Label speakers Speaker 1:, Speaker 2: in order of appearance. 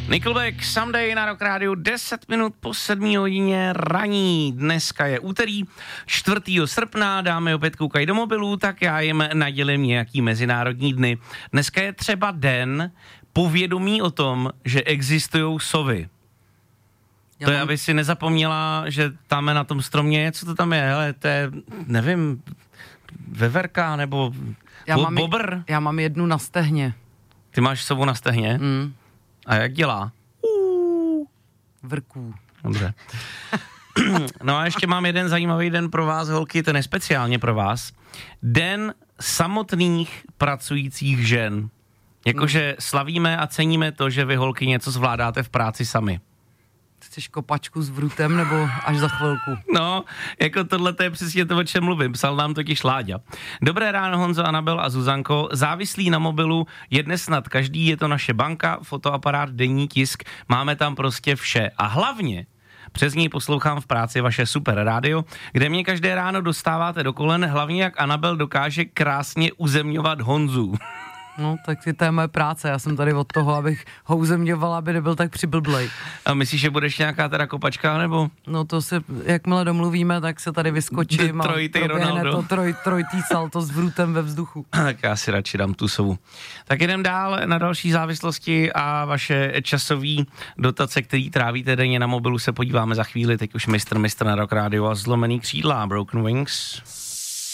Speaker 1: Nickelback, Someday na Rock Rádiu, 10 minut po 7 hodině raní. Dneska je úterý, 4. srpna, dámy opět koukají do mobilů, tak já jim nadělím nějaký mezinárodní dny. Dneska je třeba den povědomí o tom, že existují sovy. To je, aby si nezapomněla, že tam na tom stromě, co to tam je, hele, to je, nevím, veverka nebo bobr.
Speaker 2: Já mám jednu na stehně.
Speaker 1: Ty máš sovu na stehně? A jak dělá?
Speaker 2: Vrků.
Speaker 1: Dobře. No a ještě mám jeden zajímavý den pro vás, holky, ten je speciálně pro vás. Den samotných pracujících žen. Jakože slavíme a ceníme to, že vy, holky, něco zvládáte v práci sami.
Speaker 2: Chceš kopačku s vrutem nebo až za chvilku?
Speaker 1: No, jako tohle to je přesně to, o čem mluvím. Psal nám totiž Láďa. Dobré ráno, Honzo, Anabel a Zuzanko. Závislí na mobilu je dnes snad každý, je to naše banka, fotoaparát, denní tisk, máme tam prostě vše. A hlavně přes něj poslouchám v práci vaše super rádio, kde mě každé ráno dostáváte do kolen, hlavně jak Anabel dokáže krásně uzemňovat Honzu.
Speaker 2: No, tak to je moje práce, já jsem tady od toho, abych ho uzemňovala, aby nebyl tak přiblblej.
Speaker 1: A myslíš, že budeš nějaká teda kopačka, nebo?
Speaker 2: No to se, jakmile domluvíme, tak se tady vyskočím a proběhne to trojitý salto s vrutem ve vzduchu.
Speaker 1: Tak já si radši dám tu sovu. Tak jdem dál na další závislosti a vaše časový dotace, který trávíte denně na mobilu, se podíváme za chvíli, teď už mistr na Rock Radio a Zlomený křídla, Broken Wings.